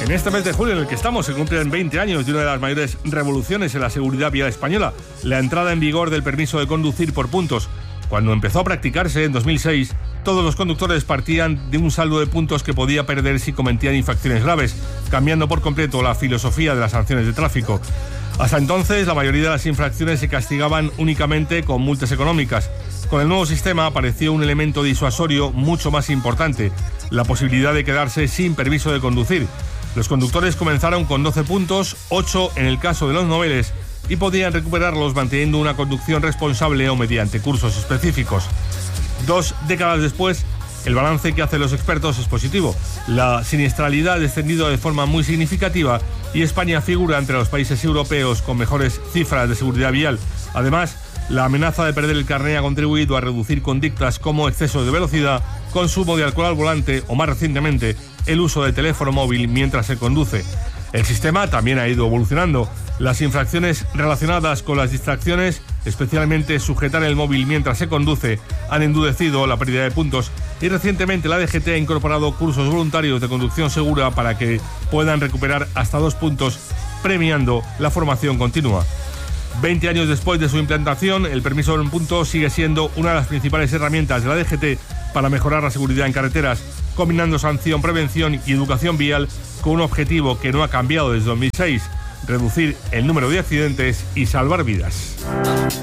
En este mes de julio en el que estamos se cumplen 20 años de una de las mayores revoluciones en la seguridad vial española, la entrada en vigor del permiso de conducir por puntos. Cuando empezó a practicarse en 2006, todos los conductores partían de un saldo de puntos que podía perder si cometían infracciones graves, cambiando por completo la filosofía de las sanciones de tráfico. Hasta entonces, la mayoría de las infracciones se castigaban únicamente con multas económicas. Con el nuevo sistema apareció un elemento disuasorio mucho más importante, la posibilidad de quedarse sin permiso de conducir. Los conductores comenzaron con 12 puntos, 8 en el caso de los noveles, y podían recuperarlos manteniendo una conducción responsable o mediante cursos específicos. 2 décadas después, el balance que hacen los expertos es positivo. La siniestralidad ha descendido de forma muy significativa y España figura entre los países europeos con mejores cifras de seguridad vial. Además, la amenaza de perder el carné ha contribuido a reducir conductas como exceso de velocidad, consumo de alcohol al volante o, más recientemente, el uso de teléfono móvil mientras se conduce. El sistema también ha ido evolucionando. Las infracciones relacionadas con las distracciones, especialmente sujetar el móvil mientras se conduce, han endurecido la pérdida de puntos y recientemente la DGT ha incorporado cursos voluntarios de conducción segura para que puedan recuperar hasta 2 puntos, premiando la formación continua. 20 años después de su implantación, el permiso en punto sigue siendo una de las principales herramientas de la DGT para mejorar la seguridad en carreteras, combinando sanción, prevención y educación vial con un objetivo que no ha cambiado desde 2006, reducir el número de accidentes y salvar vidas.